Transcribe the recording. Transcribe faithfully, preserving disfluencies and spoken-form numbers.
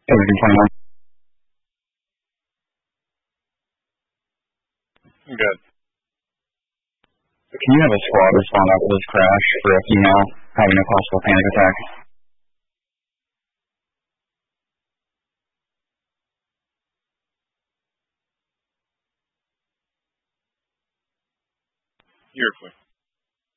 seventeen twenty-one. Good. Can you have a squad respond after this crash for a female having a possible panic attack? You're clear.